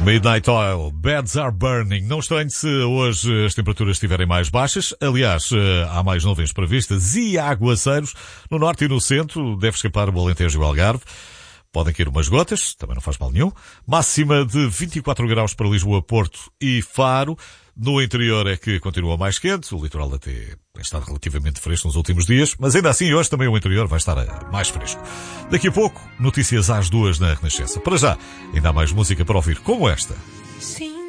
Midnight Oil, Beds Are Burning. Não estranhe se hoje as temperaturas estiverem mais baixas. Aliás, há mais nuvens previstas e aguaceiros no norte e no centro. Deve escapar o Alentejo e o Algarve. Podem cair umas gotas, também não faz mal nenhum. Máxima de 24 graus para Lisboa, Porto e Faro. No interior é que continua mais quente. O litoral até tem estado relativamente fresco nos últimos dias. Mas ainda assim, hoje também o interior vai estar mais fresco. Daqui a pouco, notícias às 2 na Renascença. Para já, ainda há mais música para ouvir, como esta. Sim.